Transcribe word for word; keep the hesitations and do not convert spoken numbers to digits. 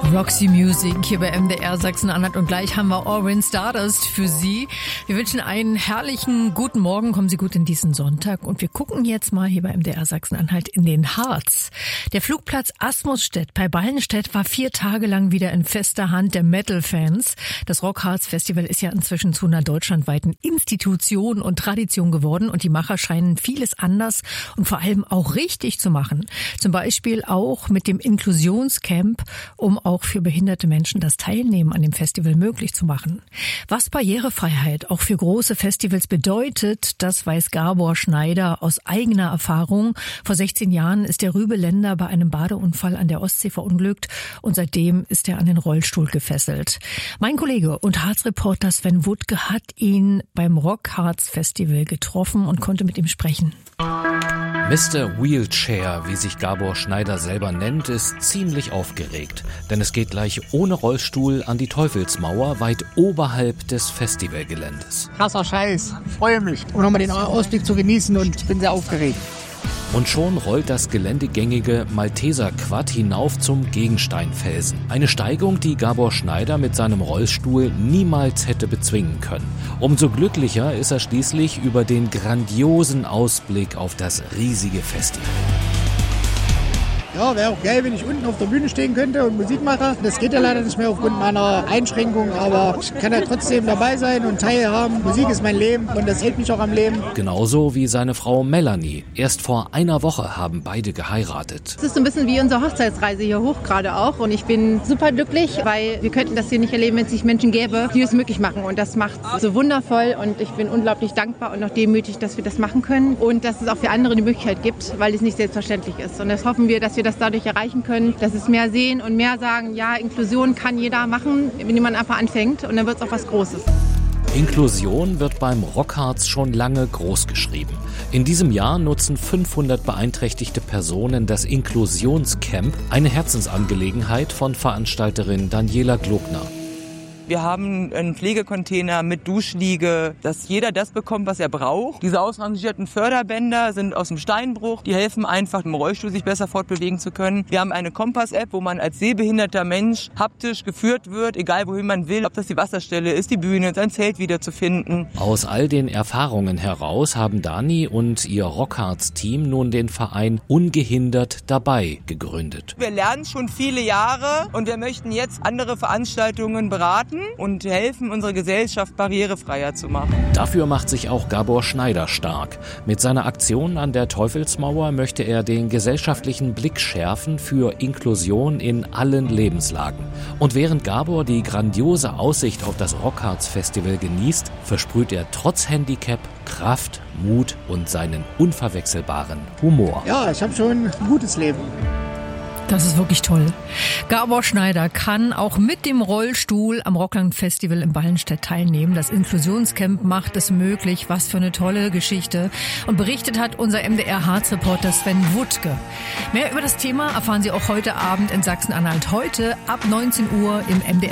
Roxy Music hier bei M D R Sachsen-Anhalt und gleich haben wir Orange Stardust für Sie. Wir wünschen einen herrlichen guten Morgen, kommen Sie gut in diesen Sonntag und wir gucken jetzt mal hier bei M D R Sachsen-Anhalt in den Harz. Der Flugplatz Asmusstedt bei Ballenstedt war vier Tage lang wieder in fester Hand der Metal-Fans. Das Rockharz-Festival ist ja inzwischen zu einer deutschlandweiten Institution und Tradition geworden und die Macher scheinen vieles anders und vor allem auch richtig zu machen. Zum Beispiel auch mit dem Inklusionscamp, um auch für behinderte Menschen das Teilnehmen an dem Festival möglich zu machen. Was Barrierefreiheit auch für große Festivals bedeutet, das weiß Gabor Schneider aus eigener Erfahrung. Vor sechzehn Jahren ist der Rübeländer bei einem Badeunfall an der Ostsee verunglückt und seitdem ist er an den Rollstuhl gefesselt. Mein Kollege und Harz-Reporter Sven Wuttke hat ihn beim Rockharz-Festival getroffen und konnte mit ihm sprechen. Mister Wheelchair, wie sich Gabor Schneider selber nennt, ist ziemlich aufgeregt. Denn es geht gleich ohne Rollstuhl an die Teufelsmauer, weit oberhalb des Festivalgeländes. Krasser Scheiß, freue mich. Um nochmal den Ausblick zu genießen und bin sehr aufgeregt. Und schon rollt das geländegängige Malteser Quad hinauf zum Gegensteinfelsen. Eine Steigung, die Gabor Schneider mit seinem Rollstuhl niemals hätte bezwingen können. Umso glücklicher ist er schließlich über den grandiosen Ausblick auf das riesige Festival. Ja, wäre auch geil, wenn ich unten auf der Bühne stehen könnte und Musik mache. Das geht ja leider nicht mehr aufgrund meiner Einschränkung, aber ich kann ja trotzdem dabei sein und teilhaben. Musik ist mein Leben und das hält mich auch am Leben. Genauso wie seine Frau Melanie. Erst vor einer Woche haben beide geheiratet. Es ist so ein bisschen wie unsere Hochzeitsreise hier hoch gerade auch und ich bin super glücklich, weil wir könnten das hier nicht erleben, wenn es nicht Menschen gäbe, die es möglich machen und das macht so wundervoll und ich bin unglaublich dankbar und auch demütig, dass wir das machen können und dass es auch für andere die Möglichkeit gibt, weil es nicht selbstverständlich ist und das hoffen wir, dass wir das dadurch erreichen können, dass es mehr sehen und mehr sagen, ja, Inklusion kann jeder machen, wenn jemand einfach anfängt und dann wird es auch was Großes. Inklusion wird beim Rockharz schon lange groß geschrieben. In diesem Jahr nutzen fünfhundert beeinträchtigte Personen das Inklusionscamp, eine Herzensangelegenheit von Veranstalterin Daniela Glogner. Wir haben einen Pflegecontainer mit Duschliege, dass jeder das bekommt, was er braucht. Diese ausrangierten Förderbänder sind aus dem Steinbruch. Die helfen einfach, im Rollstuhl sich besser fortbewegen zu können. Wir haben eine Kompass-App, wo man als sehbehinderter Mensch haptisch geführt wird, egal wohin man will. Ob das die Wasserstelle ist, die Bühne, sein Zelt wiederzufinden. Aus all den Erfahrungen heraus haben Dani und ihr Rockharz-Team nun den Verein Ungehindert dabei gegründet. Wir lernen schon viele Jahre und wir möchten jetzt andere Veranstaltungen beraten und helfen, unsere Gesellschaft barrierefreier zu machen. Dafür macht sich auch Gabor Schneider stark. Mit seiner Aktion an der Teufelsmauer möchte er den gesellschaftlichen Blick schärfen für Inklusion in allen Lebenslagen. Und während Gabor die grandiose Aussicht auf das Rockharz-Festival genießt, versprüht er trotz Handicap Kraft, Mut und seinen unverwechselbaren Humor. Ja, ich habe schon ein gutes Leben. Das ist wirklich toll. Gabor Schneider kann auch mit dem Rollstuhl am Rockland-Festival in Ballenstedt teilnehmen. Das Inklusionscamp macht es möglich. Was für eine tolle Geschichte. Und berichtet hat unser M D R-Harz-Reporter Sven Wuttke. Mehr über das Thema erfahren Sie auch heute Abend in Sachsen-Anhalt. Heute ab neunzehn Uhr im M D R